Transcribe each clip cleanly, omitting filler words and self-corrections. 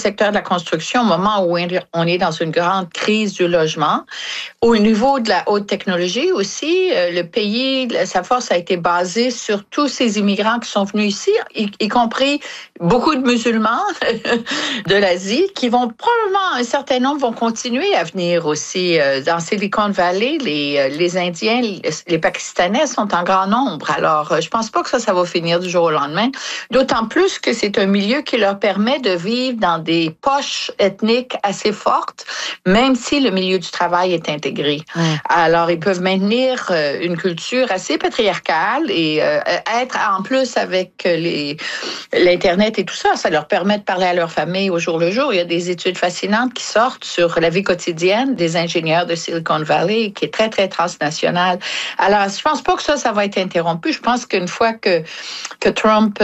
secteur de la construction, au moment où on est dans une grande crise du logement. Au niveau de la haute technologie aussi, le pays, sa force a été basée sur tous ces immigrants qui sont venus ici, y compris beaucoup de musulmans de l'Asie, qui vont probablement, un certain nombre vont continuer à venir aussi. Dans Silicon Valley, les Indiens, les Pakistanais sont en grand nombre. Alors, je pense pas que ça va finir du jour au lendemain. D'autant plus que c'est un milieu qui leur permet de vivre dans des poches ethniques assez fortes, même si le milieu du travail est intégré. Alors, ils peuvent maintenir une culture assez patriarcale et être en plus avec l'Internet et tout ça, ça leur permet de parler à leur famille au jour le jour. Il y a des études fascinantes qui sortent sur la vie quotidienne des ingénieurs de Silicon Valley, qui est très, très transnationale. Alors, je pense pas que ça va être interrompu. Je pense qu'une fois que Trump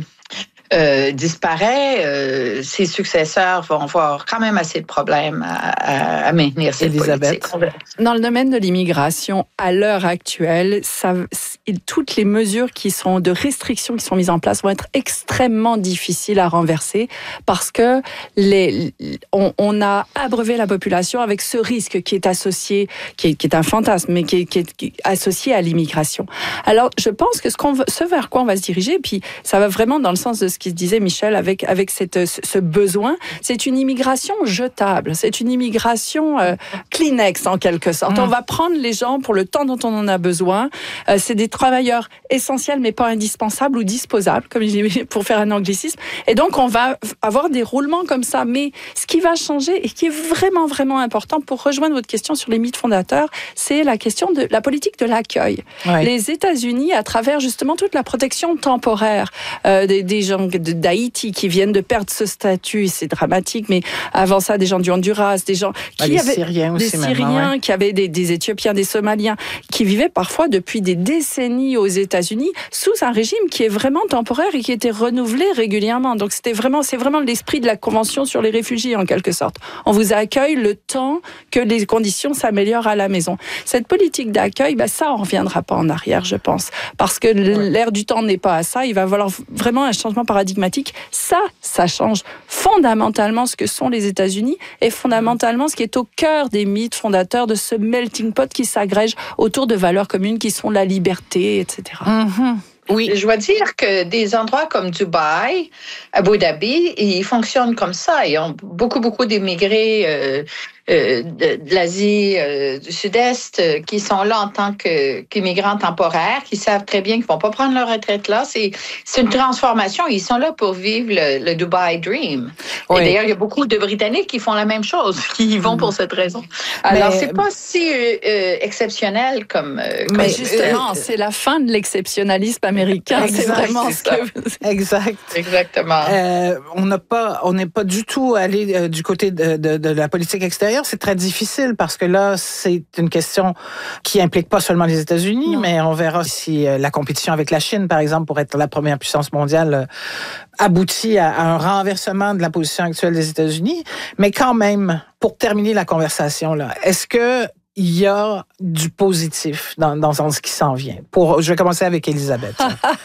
disparaît, ses successeurs vont avoir quand même assez de problèmes à maintenir cette politique. Dans le domaine de l'immigration, à l'heure actuelle, toutes les mesures de restrictions qui sont mises en place vont être extrêmement difficiles à renverser parce que on a abreuvé la population avec ce risque qui est associé, qui est un fantasme, mais qui est associé à l'immigration. Alors, je pense que ce vers quoi on va se diriger, puis ça va vraiment dans le sens de ce qui se disait Michel avec ce besoin, c'est une immigration jetable, c'est une immigration Kleenex en quelque sorte. On va prendre les gens pour le temps dont on en a besoin. C'est des travailleurs essentiels mais pas indispensables ou disposables, comme je dis pour faire un anglicisme. Et donc on va avoir des roulements comme ça. Mais ce qui va changer et qui est vraiment vraiment important pour rejoindre votre question sur les mythes fondateurs, c'est la question de la politique de l'accueil. Oui. Les États-Unis, à travers justement toute la protection temporaire des gens d'Haïti qui viennent de perdre ce statut, c'est dramatique, mais avant ça, des gens du Honduras, des gens qui avaient des Syriens, qui avaient des Éthiopiens, des Somaliens, qui vivaient parfois depuis des décennies aux États-Unis sous un régime qui est vraiment temporaire et qui était renouvelé régulièrement. Donc c'est vraiment l'esprit de la Convention sur les réfugiés en quelque sorte. On vous accueille le temps que les conditions s'améliorent à la maison. Cette politique d'accueil, ça on reviendra pas en arrière, je pense, parce que l'ère du temps n'est pas à ça. Il va falloir vraiment un changement paradigmatique. Ça change fondamentalement ce que sont les États-Unis et fondamentalement ce qui est au cœur des mythes fondateurs de ce melting pot qui s'agrège autour de valeurs communes qui sont la liberté, etc. Mm-hmm. Oui. Je dois dire que des endroits comme Dubaï, Abu Dhabi, ils fonctionnent comme ça. Ils ont beaucoup d'immigrés de l'Asie du Sud-Est qui sont là en tant qu'immigrants temporaires, qui savent très bien qu'ils vont pas prendre leur retraite là. C'est une transformation. Ils sont là pour vivre le Dubai Dream. Oui. Et d'ailleurs, il y a beaucoup de Britanniques qui font la même chose, qui y vont pour cette raison. Alors, c'est pas si exceptionnel comme mais justement, c'est la fin de l'exceptionnalisme américain. Exact, c'est vraiment ce que... Exact. Exactement. On n'est pas du tout allé du côté de la politique extérieure. C'est très difficile parce que là, c'est une question qui implique pas seulement les États-Unis, mais on verra si la compétition avec la Chine, par exemple, pour être la première puissance mondiale, aboutit à un renversement de la position actuelle des États-Unis. Mais quand même, pour terminer la conversation, là, est-ce que il y a du positif dans ce qui s'en vient? Je vais commencer avec Elisabeth.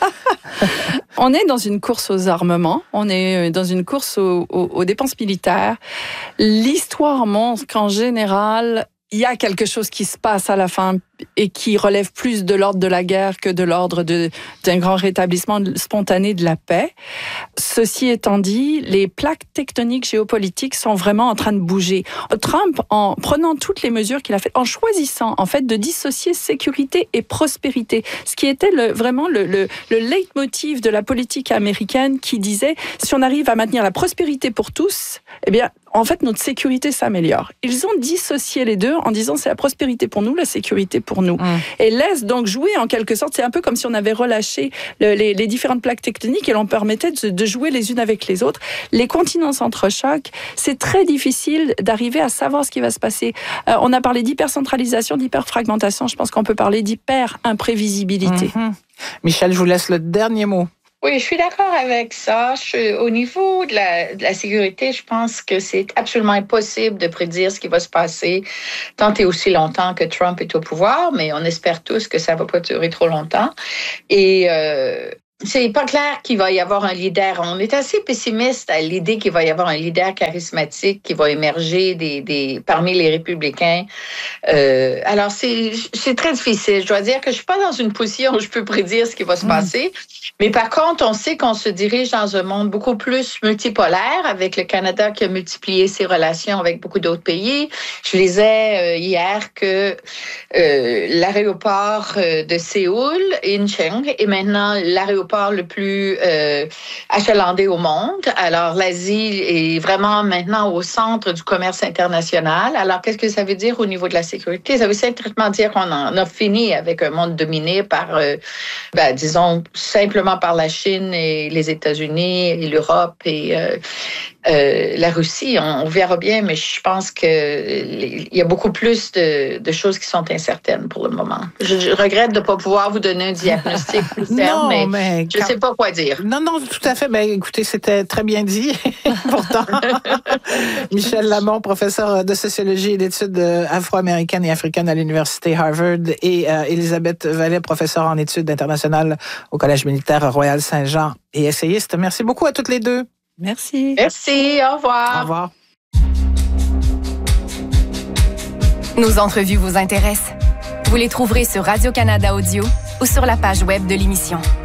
On est dans une course aux armements, on est dans une course aux dépenses militaires. L'histoire montre qu'en général, il y a quelque chose qui se passe à la fin et qui relève plus de l'ordre de la guerre que de l'ordre d'un grand rétablissement spontané de la paix. Ceci étant dit, les plaques tectoniques géopolitiques sont vraiment en train de bouger. Trump, en prenant toutes les mesures qu'il a faites, en choisissant en fait de dissocier sécurité et prospérité, ce qui était vraiment le leitmotiv de la politique américaine qui disait si on arrive à maintenir la prospérité pour tous, eh bien en fait, notre sécurité s'améliore. Ils ont dissocié les deux en disant c'est la prospérité pour nous, la sécurité pour nous. Et laisse donc jouer en quelque sorte, c'est un peu comme si on avait relâché les différentes plaques tectoniques et l'on permettait de jouer les unes avec les autres. Les continents s'entrechoquent, c'est très difficile d'arriver à savoir ce qui va se passer. On a parlé d'hypercentralisation, d'hyperfragmentation, je pense qu'on peut parler d'hyper-imprévisibilité. Michel, je vous laisse le dernier mot. Oui, je suis d'accord avec ça. Au niveau de la sécurité, je pense que c'est absolument impossible de prédire ce qui va se passer tant et aussi longtemps que Trump est au pouvoir, mais on espère tous que ça va pas durer trop longtemps. Et c'est pas clair qu'il va y avoir un leader. On est assez pessimiste à l'idée qu'il va y avoir un leader charismatique qui va émerger parmi les républicains. Alors, c'est très difficile. Je dois dire que je suis pas dans une position où je peux prédire ce qui va se passer. Mais par contre, on sait qu'on se dirige dans un monde beaucoup plus multipolaire, avec le Canada qui a multiplié ses relations avec beaucoup d'autres pays. Je lisais hier que l'aéroport de Séoul, Incheon, est maintenant l'aéroport le plus achalandé au monde. Alors, l'Asie est vraiment maintenant au centre du commerce international. Alors, qu'est-ce que ça veut dire au niveau de la sécurité? Ça veut simplement dire qu'on en a fini avec un monde dominé par, disons, simplement par la Chine et les États-Unis et l'Europe et la Russie. On verra bien, mais je pense qu'il y a beaucoup plus de choses qui sont incertaines pour le moment. Je regrette de ne pas pouvoir vous donner un diagnostic plus ferme, mais je ne sais pas quoi dire. Non, tout à fait. Ben, écoutez, c'était très bien dit. Pourtant, Michèle Lamont, professeure de sociologie et d'études afro-américaines et africaines à l'Université Harvard, et Elisabeth Vallet, professeure en études internationales au Collège militaire Royal Saint-Jean et essayiste. Merci beaucoup à toutes les deux. Merci. Merci, au revoir. Au revoir. Nos entrevues vous intéressent? Vous les trouverez sur Radio-Canada Audio ou sur la page web de l'émission.